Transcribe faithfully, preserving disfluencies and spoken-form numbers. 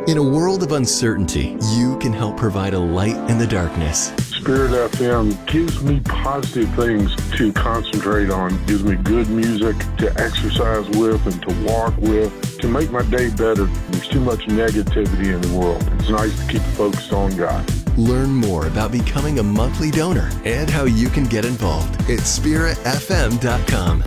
In a world of uncertainty, you can help provide a light in the darkness. Spirit F M gives me positive things to concentrate on, gives me good music to exercise with and to walk with, to make my day better. There's too much negativity in the world. It's nice to keep focused on God. Learn more about becoming a monthly donor and how you can get involved at spirit f m dot com.